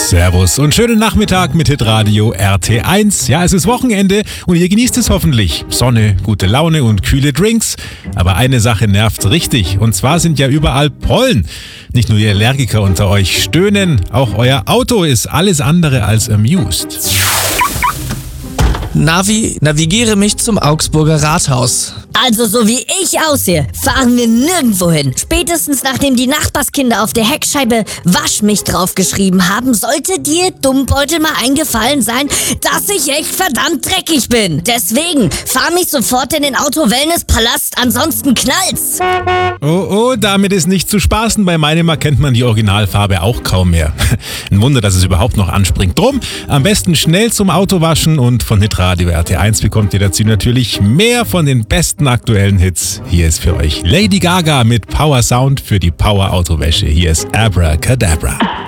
Servus und schönen Nachmittag mit Hitradio RT1. Ja, es ist Wochenende und ihr genießt es hoffentlich. Sonne, gute Laune und kühle Drinks. Aber eine Sache nervt richtig und zwar sind ja überall Pollen. Nicht nur die Allergiker unter euch stöhnen, auch euer Auto ist alles andere als amused. Navi, navigiere mich zum Augsburger Rathaus. Also so wie ich aussehe, fahren wir nirgendwo hin. Spätestens nachdem die Nachbarskinder auf der Heckscheibe "Wasch mich" draufgeschrieben haben, sollte dir, Dummbeutel, mal eingefallen sein, dass ich echt verdammt dreckig bin. Deswegen, fahr mich sofort in den Auto-Wellness-Palast, ansonsten knallt's. Oh, damit ist nicht zu spaßen. Bei meinem erkennt man die Originalfarbe auch kaum mehr. Ein Wunder, dass es überhaupt noch anspringt. Drum, am besten schnell zum Auto waschen und von Hitradio RT1 bekommt ihr dazu natürlich mehr von den besten aktuellen Hits. Hier ist für euch Lady Gaga mit Power Sound für die Power Autowäsche. Hier ist Abracadabra.